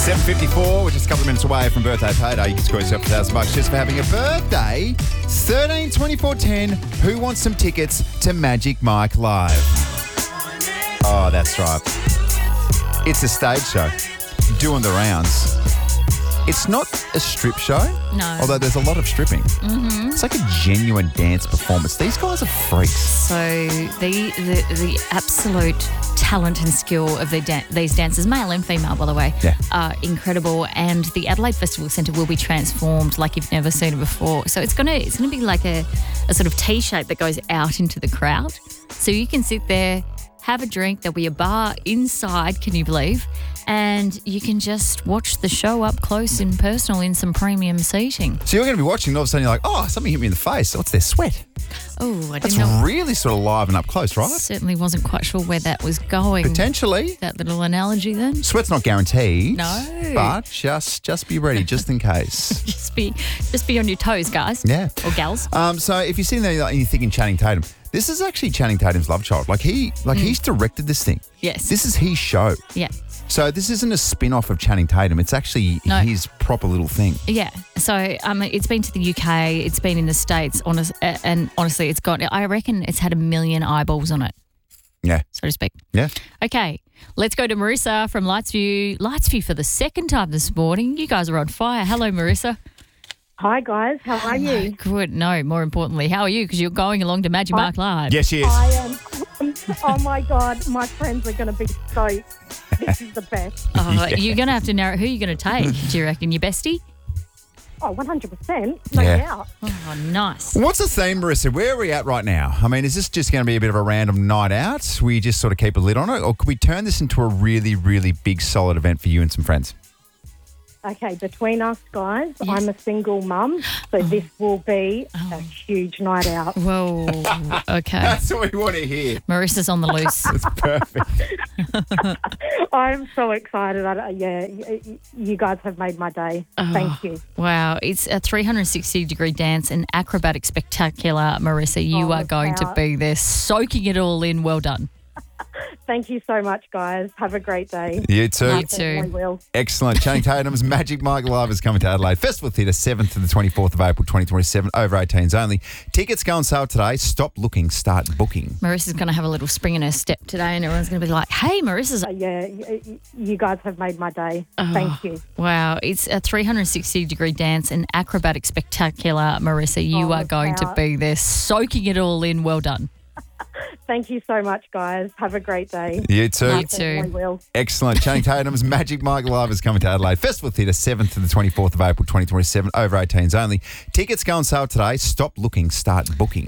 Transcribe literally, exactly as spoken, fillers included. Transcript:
seven fifty-four, we're just a couple of minutes away from birthday payday. You can score yourself a thousand bucks just for having a birthday. thirteen twenty-four ten. Who wants some tickets to Magic Mike Live? Oh, that's right. It's a stage show, doing the rounds. It's not a strip show. No. Although there's a lot of stripping. Mm-hmm. It's like a genuine dance performance. These guys are freaks. So the the, the absolute talent and skill of the dan- these dancers, male and female, by the way, Yeah. are incredible. And the Adelaide Festival Centre will be transformed like you've never seen it before. So it's gonna it's gonna be like a, a sort of T shape that goes out into the crowd. So you can sit there, have a drink. There'll be a bar inside. Can you believe? And you can just watch the show up close and personal in some premium seating. So you're going to be watching and all of a sudden you're like, oh, something hit me in the face. What's their sweat? Oh, I That's didn't know. really sort of live and up close, right? Certainly wasn't quite sure where that was going. Potentially. That little analogy then. Sweat's not guaranteed. No. But just just be ready, just in case. Just be just be on your toes, guys. Yeah. Or gals. Um, so if you're sitting there and you're thinking Channing Tatum, this is actually Channing Tatum's love child. Like he, like he's directed this thing. Yes. This is his show. Yeah. So this isn't a spin-off of Channing Tatum. It's actually No. his proper little thing. Yeah. So um, it's been to the U K, it's been in the States, honest, uh, and honestly, it's got, I reckon it's had a million eyeballs on it, Yeah. so to speak. Yeah. Okay, let's go to Marissa from Lightsview. Lightsview for the second time this morning. You guys are on fire. Hello, Marissa. Hi guys, how are you? Good. No, more importantly, how are you? Because you're going along to Magic Mark Live. Yes, she is. I am. Oh my God, my friends are going to be stoked. This is the best. Oh, Yeah. You're going to have to narrow who you're going to take. Do you reckon your bestie? Oh, one hundred percent, no Yeah. doubt. Oh, nice. What's the theme, Marissa? Where are we at right now? I mean, is this just going to be a bit of a random night out? We just sort of keep a lid on it? Or could we turn this into a really, really big, solid event for you and some friends? Okay, between us guys, Yes. I'm a single mum, so this will be a huge night out. Whoa. Okay. That's what we want to hear. Marissa's on the loose. It's perfect. I'm so excited. I, yeah, y- y- you guys have made my day. Thank you. Wow. It's a three hundred sixty degree dance, an acrobatic spectacular. Marissa, you Oh, are going to wow. be there soaking it all in. Well done. Thank you so much, guys. Have a great day. You too. You I too. will. Excellent. Channing Tatum's Magic Mike Live is coming to Adelaide Festival Theatre, seventh to the twenty-fourth of April twenty twenty-seven, over eighteens only. Tickets go on sale today. Stop looking, start booking. Marissa's going to have a little spring in her step today, and everyone's going to be like, hey, Marissa's. Uh, yeah, y- y- you guys have made my day. Thank you. Wow. It's a three hundred sixty degree dance, an acrobatic spectacular. Marissa, you Oh, are going to wow. be there soaking it all in. Well done. Thank you so much, guys. Have a great day. You too. You too. I will. Excellent. Channing Tatum's Magic Mike Live is coming to Adelaide Festival Theatre, seventh to the twenty-fourth of April twenty twenty-seven, over eighteens only. Tickets go on sale today. Stop looking, start booking.